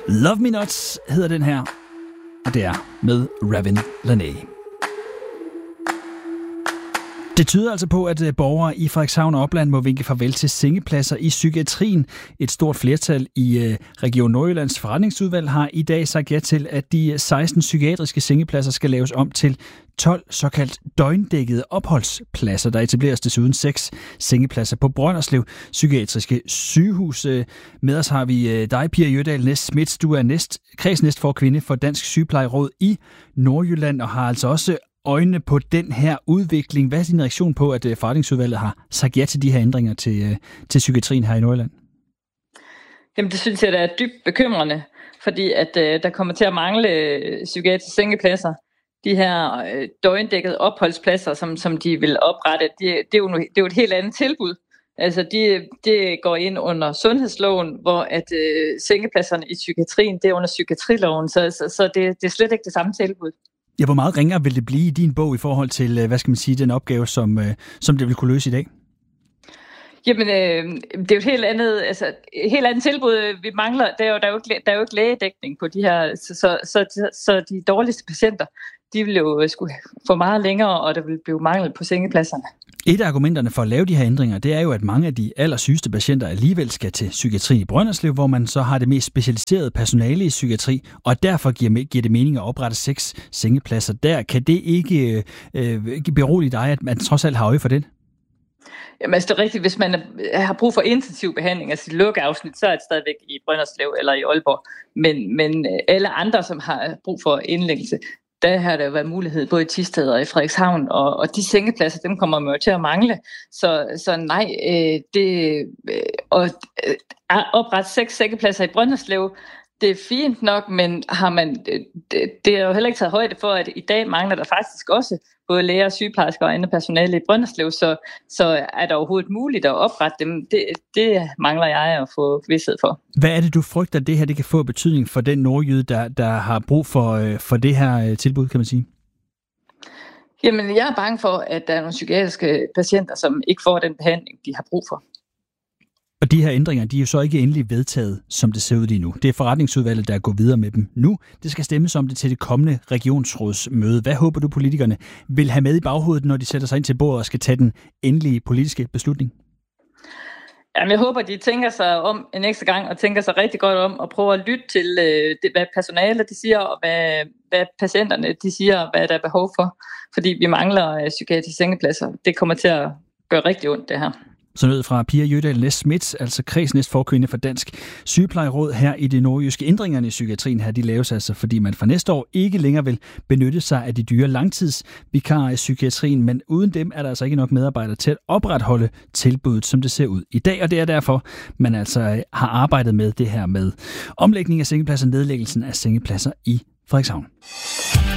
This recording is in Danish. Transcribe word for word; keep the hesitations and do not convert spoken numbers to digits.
Love Me Not hedder den her, og det er med Ravin Laney. Det tyder altså på, at borgere i Frederikshavn og Opland må vinke farvel til sengepladser i psykiatrien. Et stort flertal i Region Nordjyllands forretningsudvalg har i dag sagt ja til, at de seksten psykiatriske sengepladser skal laves om til tolv såkaldt døgndækkede opholdspladser. Der etableres desuden seks sengepladser på Brønderslev Psykiatriske Sygehus. Med os har vi dig, Pia Jødal Næst Smits. Du er næst, kredsnæstforkvinde for Dansk Sygeplejeråd i Nordjylland og har altså også øjnene på den her udvikling. Hvad er din reaktion på, at forretningsudvalget har sagt ja til de her ændringer til, til psykiatrien her i Nordjylland? Jamen det synes jeg, der er dybt bekymrende, fordi at øh, der kommer til at mangle øh, psykiatriske sengepladser. De her øh, døgndækkede opholdspladser, som, som de vil oprette, de, det, er jo, det er jo et helt andet tilbud. Altså de, det går ind under sundhedsloven, hvor at øh, sengepladserne i psykiatrien, det er under psykiatriloven, så, så, så det, det er slet ikke det samme tilbud. Ja, hvor meget ringere vil det blive i din bog i forhold til, hvad skal man sige, den opgave, som, som det vil kunne løse i dag? Jamen, øh, det er jo et helt andet, altså, et helt andet tilbud, vi mangler. Der er jo, der er jo, ikke, der er jo ikke lægedækning på de her, så, så, så, så de dårligste patienter, de vil jo skulle få meget længere, og der vil blive mangel på sengepladserne. Et af argumenterne for at lave de her ændringer, det er jo, at mange af de allersygeste patienter alligevel skal til psykiatri i Brønderslev, hvor man så har det mest specialiserede personale i psykiatri, og derfor giver, giver det mening at oprette seks sengepladser der. Kan det ikke øh, berolige dig, at man trods alt har øje for det? Jamen, altså, det er rigtigt. Hvis man har brug for intensiv behandling, altså lukkeafsnit, så er det stadigvæk i Brønderslev eller i Aalborg. Men, men alle andre, som har brug for indlæggelse, der har der været mulighed både i Thisted og i Frederikshavn, og, og de sengepladser, dem kommer man jo til at mangle. Så, så nej, øh, det øh, og, øh, oprette seks sengepladser i Brønderslev, det er fint nok, men har man, det, det er jo heller ikke taget højde for, at i dag mangler der faktisk også både læger, sygeplejersker og andet personale i Brønderslev, så, så er det overhovedet muligt at oprette dem. Det, det mangler jeg at få vished for. Hvad er det, du frygter, det her det kan få betydning for den nordjyde, der, der har brug for, for det her tilbud, kan man sige? Jamen, jeg er bange for, at der er nogle psykiatriske patienter, som ikke får den behandling, de har brug for. Og de her ændringer, de er jo så ikke endelig vedtaget, som det ser ud lige nu. Det er forretningsudvalget, der går videre med dem nu. Det skal stemmes om det til det kommende regionsrådsmøde. Hvad håber du, politikerne vil have med i baghovedet, når de sætter sig ind til bordet og skal tage den endelige politiske beslutning? Jamen, jeg håber, de tænker sig om en ekstra gang og tænker sig rigtig godt om og prøver at lytte til, øh, det, hvad personalet de siger, og hvad, hvad patienterne de siger, og hvad der er behov for. Fordi vi mangler øh, psykiatriske sengepladser. Det kommer til at gøre rigtig ondt, det her. Så nød fra Pia Jødal Næst Smits, altså kredsnæstforkvinde for Dansk Sygeplejeråd her i det nordjyske. Ændringerne i psykiatrien her, de laves altså, fordi man fra næste år ikke længere vil benytte sig af de dyre langtidsvikarer i psykiatrien, men uden dem er der altså ikke nok medarbejdere til at opretholde tilbuddet, som det ser ud i dag, og det er derfor, man altså har arbejdet med det her med omlægning af sengepladser, nedlæggelsen af sengepladser i Frederikshavn.